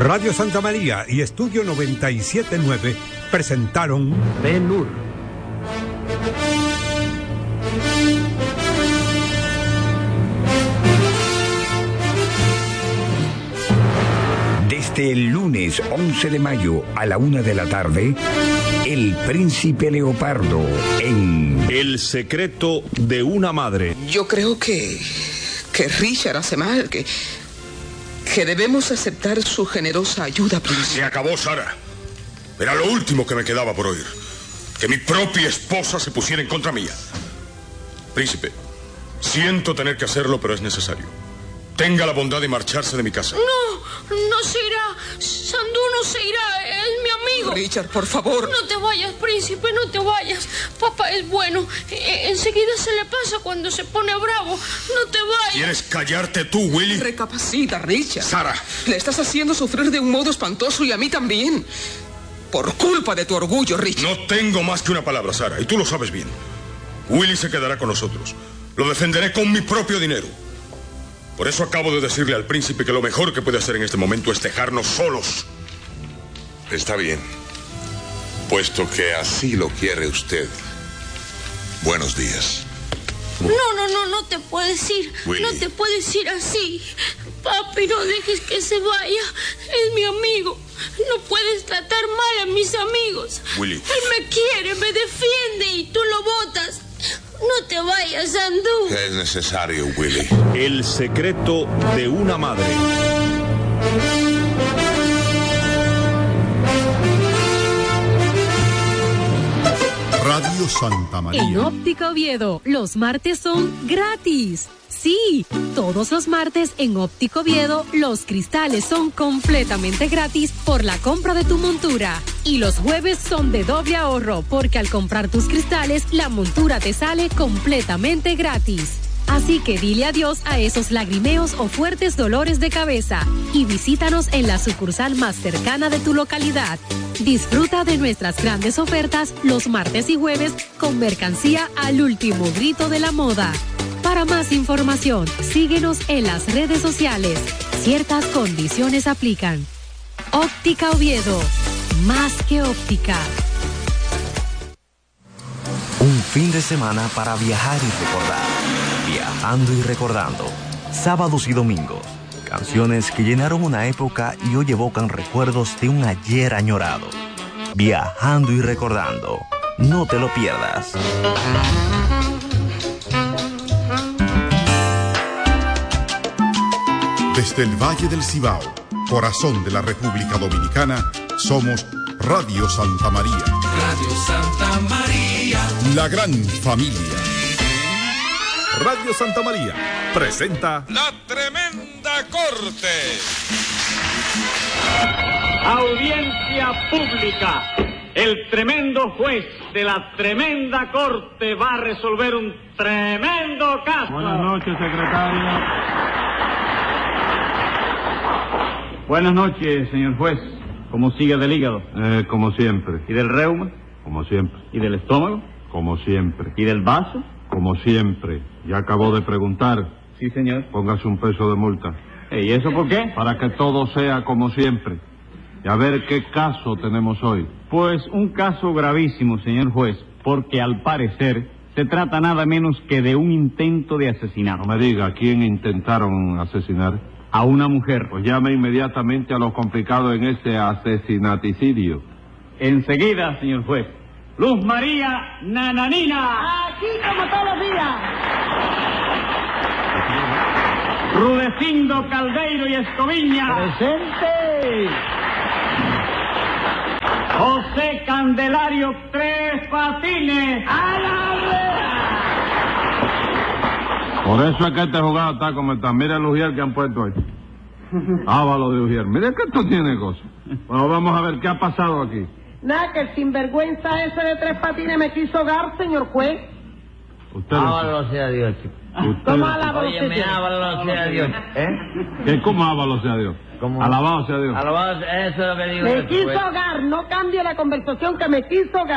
Radio Santa María y Estudio 97.9 presentaron Ben-Hur. Desde el lunes 11 de mayo a la 1 de la tarde, El Príncipe Leopardo en El secreto de una madre. Yo creo que Richard hace mal, que debemos aceptar su generosa ayuda, príncipe. Se acabó, Sara. Era lo último que me quedaba por oír. Que mi propia esposa se pusiera en contra mía. Príncipe, siento tener que hacerlo, pero es necesario. Tenga la bondad de marcharse de mi casa. No se irá. Sandú no se irá. Es mi amigo. Richard, por favor. No te vayas, príncipe, no te vayas. Papá es bueno. Enseguida se le pasa cuando se pone bravo. No te vayas. ¿Quieres callarte tú, Willy? Recapacita, Richard. Sara. Le estás haciendo sufrir de un modo espantoso y a mí también. Por culpa de tu orgullo, Richard. No tengo más que una palabra, Sara, y tú lo sabes bien. Willy se quedará con nosotros. Lo defenderé con mi propio dinero. Por eso acabo de decirle al príncipe que lo mejor que puede hacer en este momento es dejarnos solos. Está bien. Puesto que así lo quiere usted. Buenos días. No te puedes ir. Willy. No te puedes ir así. Papi, no dejes que se vaya. Es mi amigo. No puedes tratar mal a mis amigos. Willy. Él me quiere, me defiende y tú lo botas. No te vayas, Sandú. Es necesario, Willy. El secreto de una madre. Radio Santa María. En Óptica Oviedo, los martes son gratis. Sí, todos los martes en Óptica Oviedo, los cristales son completamente gratis por la compra de tu montura. Y los jueves son de doble ahorro, porque al comprar tus cristales, la montura te sale completamente gratis. Así que dile adiós a esos lagrimeos o fuertes dolores de cabeza y visítanos en la sucursal más cercana de tu localidad. Disfruta de nuestras grandes ofertas los martes y jueves con mercancía al último grito de la moda. Para más información, síguenos en las redes sociales. Ciertas condiciones aplican. Óptica Oviedo, más que óptica. Un fin de semana para viajar y recordar. Viajando y recordando. Sábados y domingos. Canciones que llenaron una época y hoy evocan recuerdos de un ayer añorado. Viajando y recordando. No te lo pierdas. Desde el Valle del Cibao, corazón de la República Dominicana, somos Radio Santa María. Radio Santa María. La gran familia. Radio Santa María presenta La Tremenda Corte. Audiencia pública. El tremendo juez de la tremenda corte va a resolver un tremendo caso. Buenas noches, secretario. Buenas noches, señor juez. ¿Cómo sigue del hígado? Como siempre. ¿Y del reuma? Como siempre. ¿Y del estómago? Como siempre. ¿Y del vaso? Como siempre. Ya acabó de preguntar. Sí, señor. Póngase un peso de multa. ¿Y eso por qué? Para que todo sea como siempre. Y a ver qué caso tenemos hoy. Pues un caso gravísimo, señor juez, porque al parecer se trata nada menos que de un intento de asesinato. No me diga, ¿a quién intentaron asesinar? A una mujer. Pues llame inmediatamente a los complicados en este asesinaticidio. Enseguida, señor juez. Luz María Nananina. Aquí como todos los días. Rudecindo Caldeiro y Escoviña. Presente. José Candelario Tres Patines. ¡A la vera! Por eso es que este jugado está como está. Mira el Ujier que han puesto ahí. Ávalo de Ujier. Mira que esto tiene cosas. Bueno, vamos a ver qué ha pasado aquí. Nada, que el sinvergüenza ese de Tres Patines me quiso hogar, señor juez. Usted Ávalo sea Dios, chico. ¿Cómo alabado Oye, me ávalo sea Dios. ¿Cómo ávalo sea Dios? ¿Cómo? Alabado sea Dios. Alabado, eso es lo que digo. Me quiso hogar, no cambie la conversación, que me quiso hogar.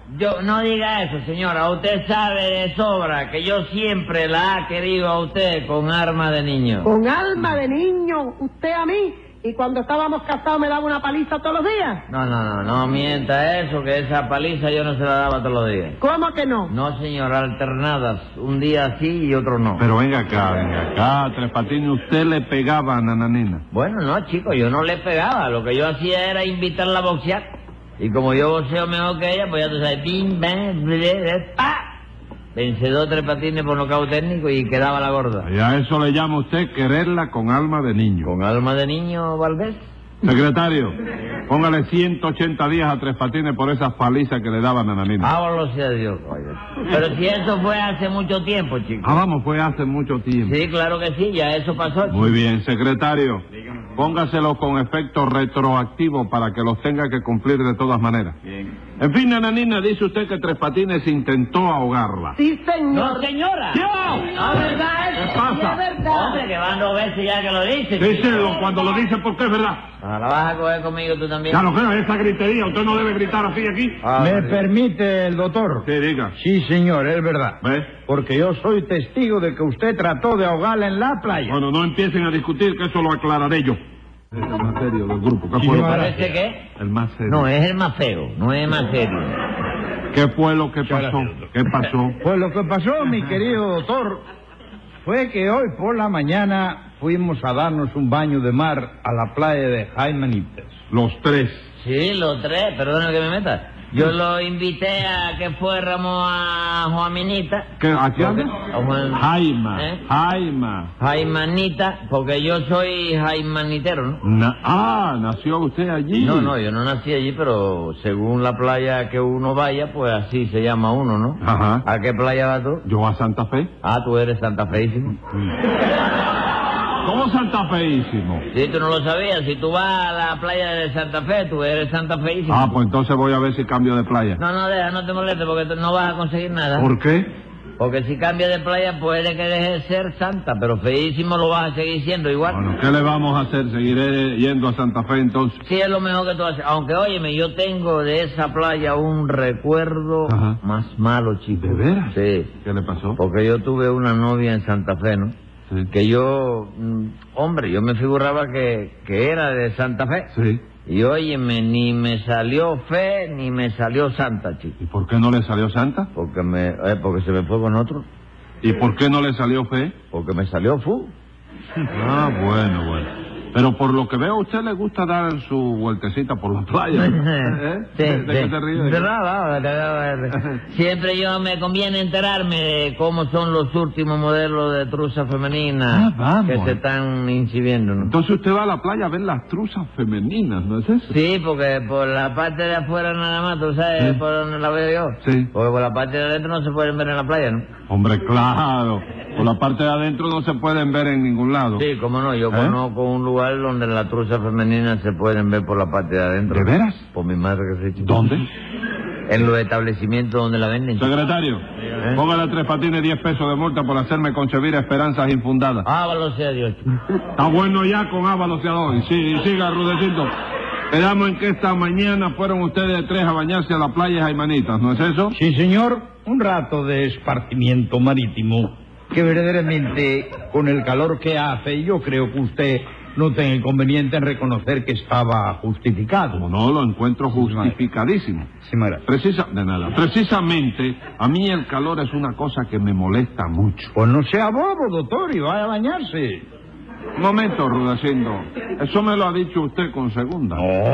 Yo, no diga eso, señora. Usted sabe de sobra que yo siempre la ha querido a usted con arma de niño. Con alma de niño, usted a mí. ¿Y cuando estábamos casados me daba una paliza todos los días? No mienta eso, que esa paliza yo no se la daba todos los días. ¿Cómo que no? No, señora, alternadas. Un día sí y otro no. Pero venga acá, Tres Patines, ¿usted le pegaba a Nananina? Bueno, no, chico, yo no le pegaba. Lo que yo hacía era invitarla a boxear. Y como yo boxeo mejor que ella, pues ya tú sabes, pim, bam, pa. Vencedor Tres Patines por nocaut técnico y quedaba la gorda. Y a eso le llama usted quererla con alma de niño. ¿Con alma de niño, Valdés? Secretario, póngale 180 días a Tres Patines por esas palizas que le daban a Nananina. Háblalo sea Dios, oye. Pero si eso fue hace mucho tiempo, chico. Vamos, fue hace mucho tiempo. Sí, claro que sí, ya eso pasó, chico. Muy bien, secretario. Póngaselo con efecto retroactivo para que los tenga que cumplir de todas maneras. Bien. En fin, Nananina, dice usted que Tres Patines intentó ahogarla. Sí, señor. No, señora. No, ¿verdad? ¿Qué pasa? Es verdad. Hombre, que van 2 veces ya que lo dice. Díselo cuando lo dice porque es verdad. ¿La vas a coger conmigo tú también? Ya lo creo, esa gritería, usted no debe gritar así aquí. ¿Me permite el doctor? Sí, diga. Sí, señor, es verdad. ¿Ves? Porque yo soy testigo de que usted trató de ahogarla en la playa. Bueno, no empiecen a discutir, que eso lo aclararé yo. Es el más serio del grupo. ¿Qué fue lo que ¿Parece qué? El más serio. No, es el más feo, no es más serio. ¿Qué fue lo que pasó? ¿Qué pasó? Pues lo que pasó, mi querido doctor, fue que hoy por la mañana fuimos a darnos un baño de mar a la playa de Jaimanitas. Los 3. Sí, los 3, perdona que me meta. Yo lo invité a que fuéramos a Juaminita. ¿Qué? ¿A quién? Jaima. Jaimanita, porque yo soy jaimanitero, ¿no? ¿Nació usted allí? No, yo no nací allí, pero según la playa que uno vaya, pues así se llama uno, ¿no? Ajá. ¿A qué playa vas tú? Yo a Santa Fe. Tú eres santafeísimo. ¿Cómo santafeísimo? Sí, tú no lo sabías. Si tú vas a la playa de Santa Fe, tú eres santafeísimo. Pues entonces voy a ver si cambio de playa. No te molestes porque no vas a conseguir nada. ¿Por qué? Porque si cambias de playa puede que deje de ser santa, pero feísimo lo vas a seguir siendo igual. Bueno, ¿qué le vamos a hacer? ¿Seguiré yendo a Santa Fe entonces? Sí, es lo mejor que tú haces. Aunque, óyeme, yo tengo de esa playa un recuerdo más malo, chico. ¿De veras? Sí. ¿Qué le pasó? Porque yo tuve una novia en Santa Fe, ¿no? Sí. Que yo, yo me figuraba que era de Santa Fe. Sí. Y óyeme, ni me salió fe, ni me salió santa, chico. ¿Y por qué no le salió santa? Porque se me fue con otro. ¿Y por qué no le salió fe? Porque me salió fu. Bueno. Pero por lo que veo, a usted le gusta dar su vueltecita por la playa. Sí, ¿De qué se ríe? Siempre yo me conviene enterarme de cómo son los últimos modelos de truza femenina que se están incibiendo, ¿no? Entonces usted va a la playa a ver las truzas femeninas, ¿no es eso? Sí, porque por la parte de afuera nada más, tú sabes por donde la veo yo. Sí. Porque por la parte de adentro no se pueden ver en la playa, ¿no? Hombre, claro. Por la parte de adentro no se pueden ver en ningún lado. Sí, cómo no. Yo conozco un lugar donde las truzas femeninas se pueden ver por la parte de adentro. ¿De veras? Por mi madre que se... ¿Dónde? En los establecimientos donde la venden. Secretario, póngale a Tres Patines 10 pesos de multa por hacerme concebir esperanzas infundadas. Ábalo sea Dios. Está bueno ya con Ábalo sea Dios. Sí, siga, Rudecito. Quedamos en que esta mañana fueron ustedes 3 a bañarse a la playa Jaimanitas, ¿no es eso? Sí, señor. Un rato de esparcimiento marítimo que verdaderamente, con el calor que hace, yo creo que usted no tenga inconveniente en reconocer que estaba justificado. No, lo encuentro justificadísimo. Sí, Mara. De nada. Precisamente, a mí el calor es una cosa que me molesta mucho. Pues no sea bobo, doctor, y vaya a bañarse. Un momento, Rudecindo. Eso me lo ha dicho usted con segunda.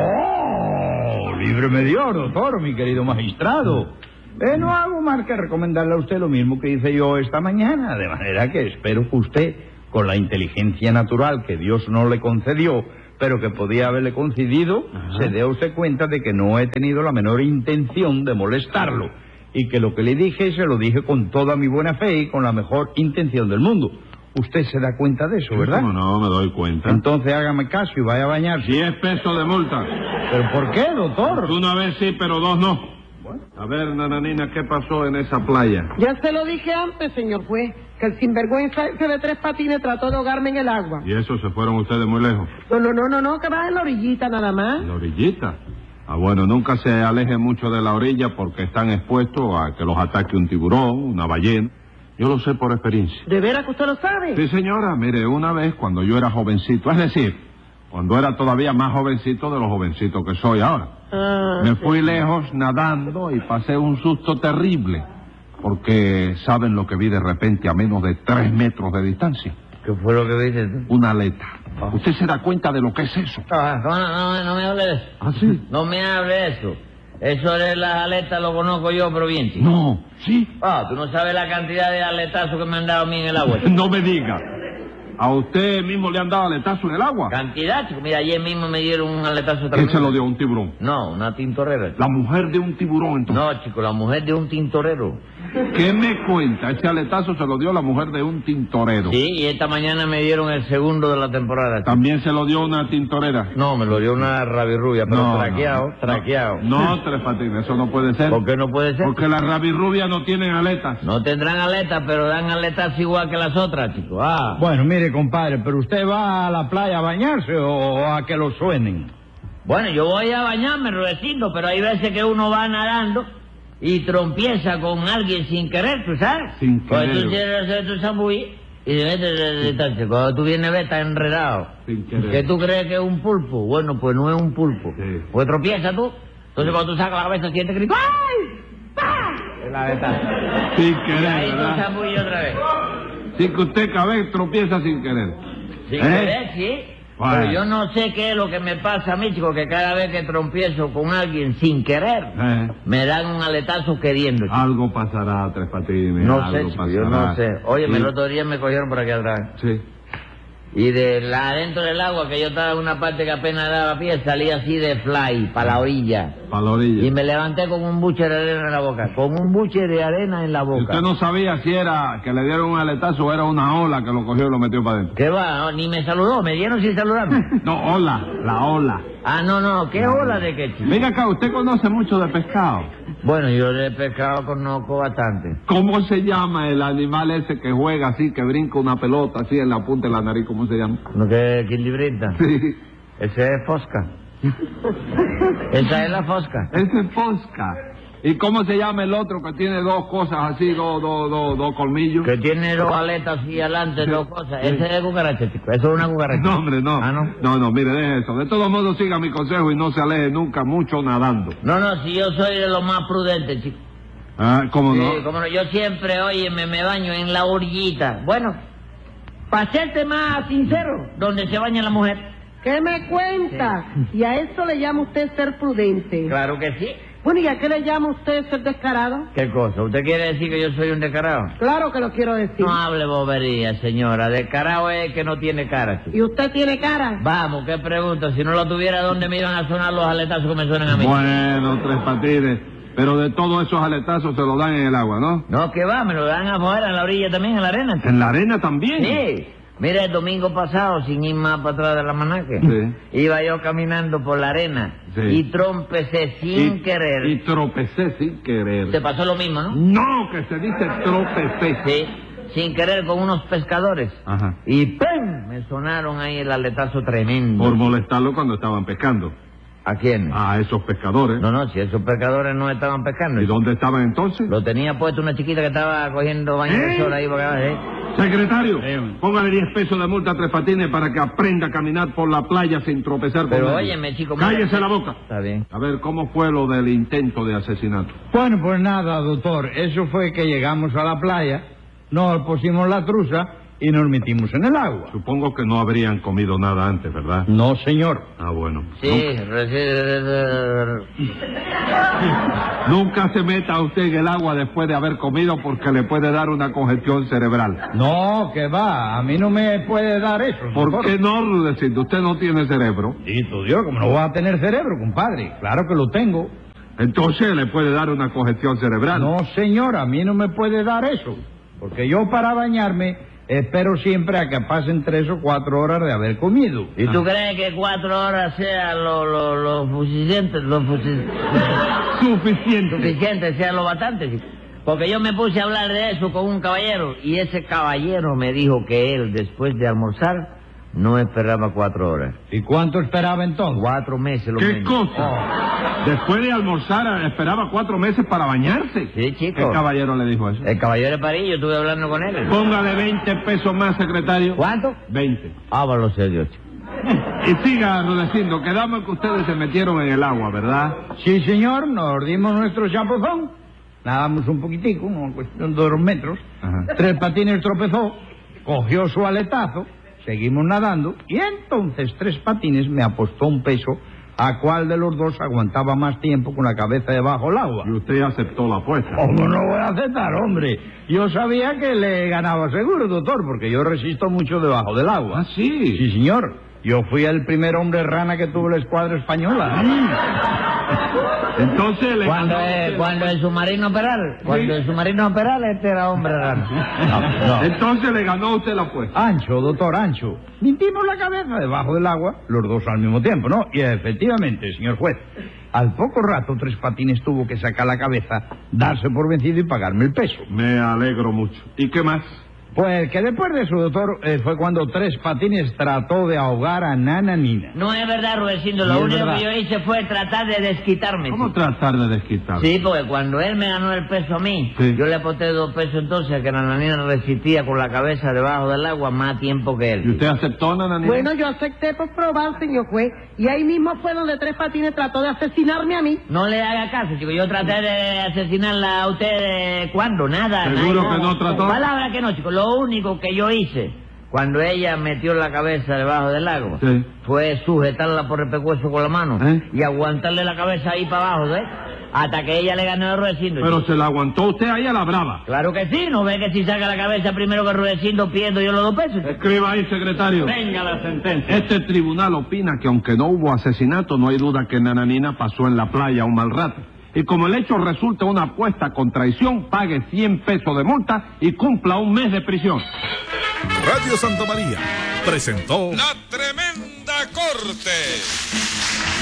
Líbreme Dios, doctor, mi querido magistrado. No hago más que recomendarle a usted lo mismo que hice yo esta mañana, de manera que espero que usted, con la inteligencia natural que Dios no le concedió, pero que podía haberle concedido, se dé usted cuenta de que no he tenido la menor intención de molestarlo, y que lo que le dije se lo dije con toda mi buena fe y con la mejor intención del mundo. Usted se da cuenta de eso, ¿verdad? No, me doy cuenta. Entonces hágame caso y vaya a bañarse. 10 pesos de multa. ¿Pero por qué, doctor? Una vez sí, pero 2 no. A ver, Nananina, ¿qué pasó en esa playa? Ya se lo dije antes, señor juez, que el sinvergüenza ese de Tres Patines trató de ahogarme en el agua. ¿Y eso se fueron ustedes muy lejos? No, que va en la orillita nada más. ¿En la orillita? Ah, bueno, nunca se alejen mucho de la orilla porque están expuestos a que los ataque un tiburón, una ballena. Yo lo sé por experiencia. ¿De veras que usted lo sabe? Sí, señora. Mire, una vez cuando yo era jovencito, es decir, cuando era todavía más jovencito de los jovencitos que soy ahora. Me fui lejos nadando y pasé un susto terrible. Porque ¿saben lo que vi de repente a menos de 3 metros de distancia? ¿Qué fue lo que viste tú? Una aleta. ¿Usted se da cuenta de lo que es eso? No me hable de eso. ¿Ah, sí? No me hable de eso. Eso de las aletas lo conozco yo, pero bien, chico. No, ¿sí? Tú no sabes la cantidad de aletazos que me han dado a mí en el agua. No me diga. ¿A usted mismo le han dado aletazo en el agua? Cantidad, chico. Mira, ayer mismo me dieron un aletazo ¿Quién tremendo. se lo dio? ¿Un tiburón? No, una tintorera. ¿La mujer de un tiburón, entonces? No, chico, la mujer de un tintorero. ¿Qué me cuenta? Ese aletazo se lo dio la mujer de un tintorero. Sí, y esta mañana me dieron el segundo de la temporada, chico. ¿También se lo dio una tintorera? No, me lo dio una rabirrubia, pero No, traqueado. No, Tres Patines, eso no puede ser. ¿Por qué no puede ser? Porque las rabirrubias no tienen aletas. No tendrán aletas, pero dan aletas igual que las otras, chico. Bueno, mire, compadre, pero ¿usted va a la playa a bañarse o a que lo suenen? Bueno, yo voy a bañarme, Rudecindo, pero hay veces que uno va nadando y trompieza con alguien sin querer, ¿tú sabes? Sin querer. Pues tú quieres hacer tu zambullí y de vez cuando tú vienes a ver, estás enredado. Sin querer. ¿Qué tú crees que es un pulpo? Bueno, pues no es un pulpo. Sí. Pues tropieza tú. Entonces cuando tú sacas la cabeza sientes grito. ¡Ay! ¡Pah! Es la verdad. Sin Y querer, ahí tú ¿verdad? zambulli otra vez. Sin que usted cabe, tropieza sin querer. Sin querer, sí. Bueno. Pero yo no sé qué es lo que me pasa a mí, chico, que cada vez que trompiezo con alguien sin querer, me dan un aletazo queriendo, chico. Algo pasará, Tres Patines. No algo sé, chico, pasará. yo no sé. Oye, Sí. el otro día me cogieron por aquí atrás. Sí. Y adentro del agua, que yo estaba en una parte que apenas daba pie, salí así de fly, para la orilla. Para la orilla. Y me levanté con un buche de arena en la boca. Con un buche de arena en la Y boca. usted no sabía si era que le dieron un aletazo o era una ola que lo cogió y lo metió para adentro. ¿Qué va? No, ni me saludó, me dieron sin saludarme. No, ola, la ola. No, ¿qué ola de qué, chico? Venga acá, usted conoce mucho de pescado. Bueno, yo de pescado conozco bastante. ¿Cómo se llama el animal ese que juega así, que brinca una pelota así en la punta de la nariz? ¿Cómo se llama? ¿No que es quilibrita? Sí. Ese es fosca. Esa es la fosca. Ese es fosca. ¿Y cómo se llama el otro que tiene dos cosas así, dos colmillos? Que tiene dos aletas así adelante, dos cosas. Ese es cucaracha, chico. Eso es una cucaracha. No, hombre, no. ¿no? No, mire, deje eso. De todos modos, siga mi consejo y no se aleje nunca mucho nadando. No, si yo soy de los más prudentes, chico. ¿Cómo no? Sí, como no. Yo siempre, oye, me baño en la orillita. Bueno, para serte más sincero, donde se baña la mujer. ¿Qué me cuenta? Sí. ¿Y a eso le llama usted ser prudente? Claro que sí. Bueno, ¿y a qué le llama usted ser descarado? ¿Qué cosa? ¿Usted quiere decir que yo soy un descarado? Claro que lo quiero decir. No hable bobería, señora. Descarado es que no tiene cara, chico. ¿Y usted tiene cara? Vamos, qué pregunta. Si no lo tuviera, ¿dónde me iban a sonar los aletazos que me suenan a mí? Bueno, Tres Patines. Pero de todos esos aletazos se los dan en el agua, ¿no? No, que va, me lo dan afuera, en la orilla también, en la arena. ¿En la arena también? Sí. Mira, el domingo pasado, sin ir más para atrás de la manaque, iba yo caminando por la arena y trompecé sin querer. Y tropecé sin querer. ¿Te pasó lo mismo, no? No, que se dice tropecé. Sí, sin querer con unos pescadores. Ajá. Y ¡pum! Me sonaron ahí el aletazo tremendo. Por molestarlo cuando estaban pescando. ¿A quién? A esos pescadores. No, si esos pescadores no estaban pescando. ¿Y dónde estaban entonces? Lo tenía puesto una chiquita que estaba cogiendo baño de sol ahí por acá, Secretario, póngale 10 pesos de multa a Tres Patines para que aprenda a caminar por la playa sin tropezar Pero con nadie. óyeme, chico... Cállese la boca. Está bien. A ver, ¿cómo fue lo del intento de asesinato? Bueno, pues nada, doctor. Eso fue que llegamos a la playa, nos pusimos la truza y nos metimos en el agua. Supongo que no habrían comido nada antes, ¿verdad? No, señor. Ah, bueno. Sí, Nunca se meta usted en el agua después de haber comido porque le puede dar una congestión cerebral. No, que va, a mí no me puede dar eso. ¿Por qué no, Rudecindo? ¿Usted no tiene cerebro? Dito Dios, ¿cómo no voy a tener cerebro, compadre? Claro que lo tengo. Entonces le puede dar una congestión cerebral. No, señor, a mí no me puede dar eso. Porque yo para bañarme espero siempre a que pasen 3 o 4 horas de haber comido. ¿Y tú crees que 4 horas sea lo suficiente? Suficiente, sea lo bastante, chico. Porque yo me puse a hablar de eso con un caballero y ese caballero me dijo que él, después de almorzar, No esperaba 4 horas. ¿Y cuánto esperaba entonces? 4 meses lo ¿Qué menos. cosa? Después de almorzar esperaba 4 meses para bañarse. Sí, chico. ¿Qué caballero le dijo eso? El caballero de París, yo estuve hablando con él. Póngale 20 pesos más, secretario. ¿Cuánto? 20. Háblalo serio, chico. Y siga, Rudecindo, quedamos que ustedes se metieron en el agua, ¿verdad? Sí, señor, nos dimos nuestro chapuzón. Nadamos un poquitico, una cuestión de 2 metros. Ajá. 3 Patines tropezó, cogió su aletazo, seguimos nadando, y entonces 3 Patines me apostó un peso a cuál de los dos aguantaba más tiempo con la cabeza debajo del agua. Y usted aceptó la apuesta. ¿Cómo no voy a aceptar, hombre? Yo sabía que le ganaba seguro, doctor, porque yo resisto mucho debajo del agua. ¿Ah, sí? Sí, señor. Yo fui el primer hombre rana que tuvo la escuadra española. Entonces le Cuando el submarino Peral, cuando el submarino Peral, este era hombre rana. No. Entonces le ganó usted la apuesta. Ancho, doctor, ancho. Metimos la cabeza debajo del agua, los dos al mismo tiempo, ¿no? Y efectivamente, señor juez, al poco rato 3 Patines tuvo que sacar la cabeza, darse por vencido y pagarme el peso. Me alegro mucho. ¿Y qué más? Pues que después de eso, doctor, fue cuando 3 Patines trató de ahogar a Nananina. No es verdad, Rudecindo, lo No es único verdad. que yo hice fue tratar de desquitarme. ¿Cómo chico. tratar de desquitar? Sí, porque cuando él me ganó el peso a mí, Sí. yo le aposté 2 pesos entonces a que Nananina resistía con la cabeza debajo del agua más tiempo que ¿Y él. usted aceptó, Nananina? Bueno, yo acepté por probar, señor juez. Y ahí mismo fue donde 3 Patines trató de asesinarme a mí. No le haga caso, chico. Yo traté de asesinarla a usted. ¿Cuándo? Nada. ¿Seguro nada. que no trató? Palabra que no, chico. Lo único que yo hice cuando ella metió la cabeza debajo del agua Sí. fue sujetarla por el pescuezo con la mano ¿Eh? y aguantarle la cabeza ahí para abajo, ¿ves? Hasta que ella le ganó el Rudecindo. Pero chico. se la aguantó usted ahí a la brava. Claro que sí. ¿No ve que si saca la cabeza primero que Rudecindo pierdo yo los 2 pesos? chico? Escriba ahí, secretario. Venga la sentencia. Este tribunal opina que aunque no hubo asesinato, no hay duda que Nananina pasó en la playa un mal rato. Y como el hecho resulta una apuesta con traición, pague 100 pesos de multa y cumpla 1 mes de prisión. Radio Santa María presentó La Tremenda Corte.